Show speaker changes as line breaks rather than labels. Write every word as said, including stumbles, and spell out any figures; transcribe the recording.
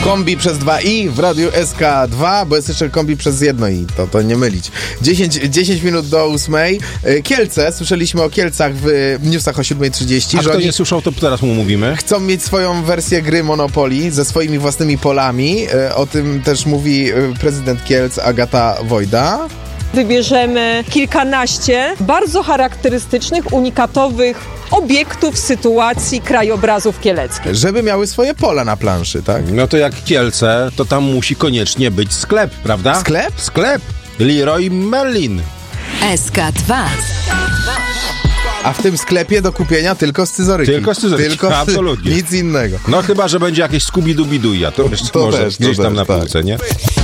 Kombi przez dwa i w Radiu S K dwa, bo jest jeszcze kombi przez jedno i, to, to nie mylić. dziesięć minut do ósmej. Kielce, słyszeliśmy o Kielcach w newsach o siódma trzydzieści.
A kto nie słyszał, to teraz mu mówimy.
Chcą mieć swoją wersję gry Monopoly ze swoimi własnymi polami. O tym też mówi prezydent Kielc Agata Wojda.
Wybierzemy kilkanaście bardzo charakterystycznych, unikatowych obiektów, sytuacji, krajobrazów kieleckich.
Żeby miały swoje pola na planszy, tak?
No to jak Kielce, to tam musi koniecznie być sklep, prawda?
Sklep?
Sklep. Leroy Merlin.
S K dwa.
A w tym sklepie do kupienia tylko scyzoryki.
Tylko scyzoryki,
tylko
absolutnie.
Nic innego.
No chyba, że będzie jakieś Scooby-Doo-Biduja, to, to, to może
też,
gdzieś
to
tam
też,
na
tak.
półce, nie?